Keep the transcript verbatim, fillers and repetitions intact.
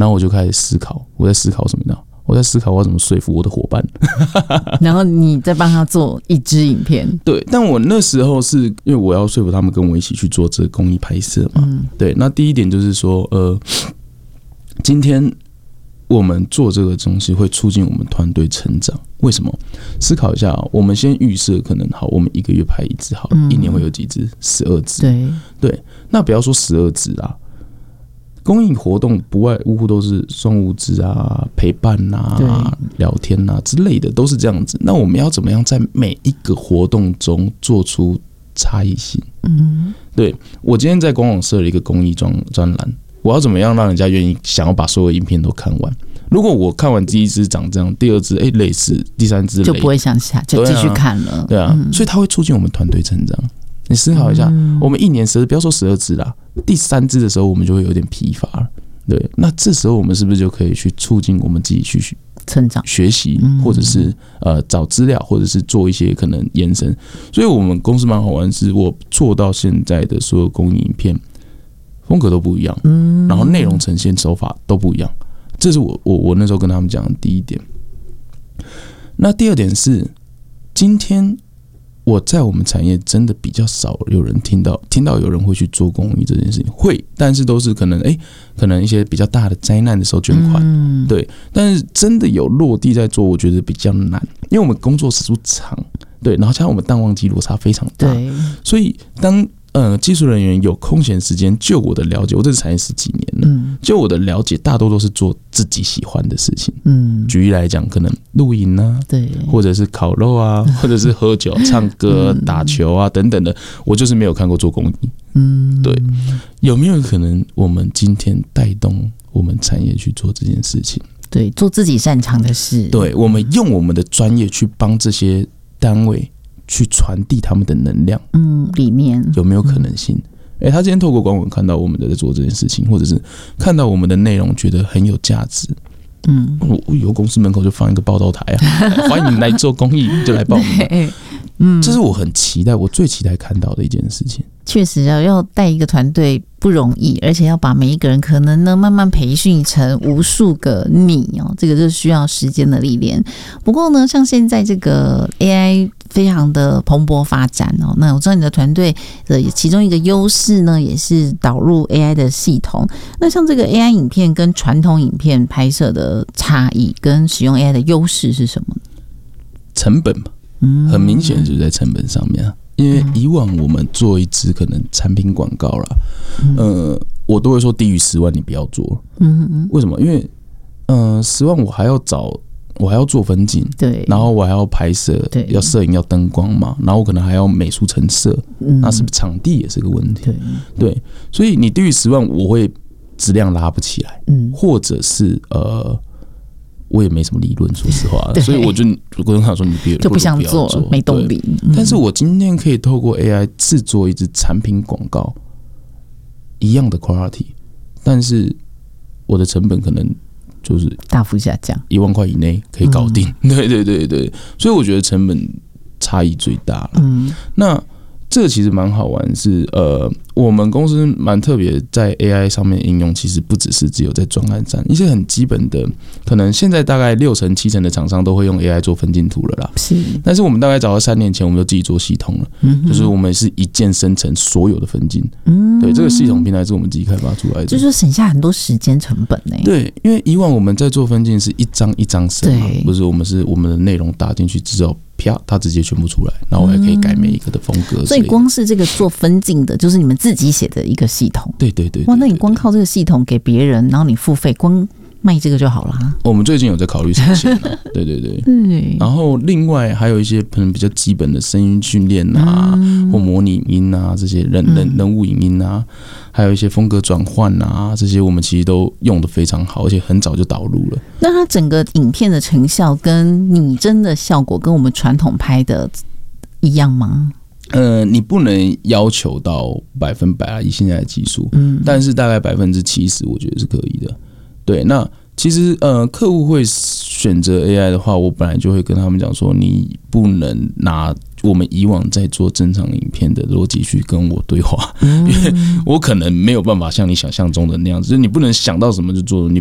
然后我就开始思考，我在思考什么呢？我在思考我要怎么说服我的伙伴。 然后你再帮他做一支影片。 对，但我那时候是因为我要说服他们跟我一起去做这个公益拍摄嘛。嗯、对，那第一点就是说，呃，今天我们做这个东西会促进我们团队成长。为什么？思考一下、喔，我们先预设可能好，我们一个月拍一支好了，嗯、一年会有几支？十二支。对对，那不要说十二支啦。公益活动不外乎都是送物资啊、陪伴啊、聊天啊之类的，都是这样子。那我们要怎么样在每一个活动中做出差异性？嗯，对，我今天在官网设了一个公益专专栏，我要怎么样让人家愿意想要把所有影片都看完？如果我看完第一支长这样，第二支哎类似，第三支就不会想下就继续看了。 对 啊, 对啊、嗯，所以它会促进我们团队成长。你思考一下，嗯、我们一年十，不要说十二支啦，第三支的时候我们就会有点疲乏了。对，那这时候我们是不是就可以去促进我们自己去成长、 学习，或者是呃找资料，或者是做一些可能延伸？所以我们公司蛮好玩，是我做到现在的所有公益影片风格都不一样，嗯，然后内容呈现手法都不一样。这是我我我那时候跟他们讲的第一点。那第二点是，今天我在我们产业真的比较少有人听到听到有人会去做公益这件事情，会，但是都是可能哎、欸，可能一些比较大的灾难的时候捐款，嗯、对，但是真的有落地在做，我觉得比较难，因为我们工作时数长，对，然后加上我们淡旺季落差非常大，所以当呃，技术人员有空闲时间，就我的了解，我这个产业十几年了，嗯、就我的了解，大多都是做自己喜欢的事情。嗯，举例来讲，可能露营啊，对，或者是烤肉啊，或者是喝酒、唱歌、嗯、打球啊等等的，我就是没有看过做公益。嗯，对，有没有可能我们今天带动我们产业去做这件事情？ 对，做自己擅长的事。 对，我们用我们的专业去帮这些单位。去传递他们的能量， 嗯，理念有没有可能性？哎、欸，他今天透过官网看到我们在做这件事情，或者是看到我们的内容，觉得很有价值。嗯，我以后公司门口就放一个报道台啊，欢迎来做公益，就来报名。嗯，这是我很期待，我最期待看到的一件事情。 确实要要带一个团队不容易，而且要把每一个人可能呢慢慢培训成无数个你哦，这个就需要时间的历练。不过呢，像现在这个 A I 非常的蓬勃发展哦，那我知道你的团队的其中一个优势呢，也是导入 A I 的系统。那像这个 A I 影片跟传统影片拍摄的差异，跟使用 A I 的优势是什么？ 成本吧，很明显就是在成本上面啊。因为以往我们做一支可能产品广告啦，嗯、呃，我都会说低于十万你不要做。嗯嗯，为什么？因为呃，十万我还要找，我还要做分镜，对，然后我还要拍摄，对，要摄影要灯光嘛，然后我可能还要美术陈设，嗯、那是不是场地也是个问题？对，对，所以你低于十万，我会质量拉不起来，嗯，或者是呃。我也没什么理论，说实话，所以我就我跟他说你别就不想做，做没动力。 嗯、但是我今天可以透过 A I 制作一支产品广告，一样的 quality， 但是我的成本可能就是大幅下降， 一万块以内可以搞定。嗯、对对对对，所以我觉得成本差异最大了。嗯，那这个其实蛮好玩是，是呃，我们公司蛮特别，在 A I 上面应用，其实不只是只有在专案上，一些很基本的，可能现在大概六成七成的厂商都会用 A I 做分镜图了啦。是，但是我们大概早在三年前，我们就自己做系统了，嗯、就是我们是一键生成所有的分镜。嗯，对，这个系统平台是我们自己开发出来的， 就是省下很多时间成本呢、欸。 对，因为以往我们在做分镜是一张一张生嘛，不是我们是我们的内容打进去之后。啪，它直接全部出来，然后我还可以改每一个的风格。 所以光是这个做分镜的，就是你们自己写的一个系统。 对对 对, 對。 哇，那你光靠这个系统给别人，然后你付费，光卖这个就好了。 我们最近有在考虑实现了，对对对。对。然后另外还有一些可能比较基本的声音训练啊，嗯、或模拟音啊，这些人人人物影音啊，还有一些风格转换啊，这些我们其实都用得非常好，而且很早就导入了。 那它整个影片的成效跟拟真的效果跟我们传统拍的一样吗？ 呃，你不能要求到百分百啊，以现在的技术，嗯，但是大概百分之七十，我觉得是可以的。对，那其实呃，客户会选择 A I 的话，我本来就会跟他们讲说，你不能拿我们以往在做正常影片的逻辑去跟我对话，嗯、因为我可能没有办法像你想象中的那样子，就是你不能想到什么就做，你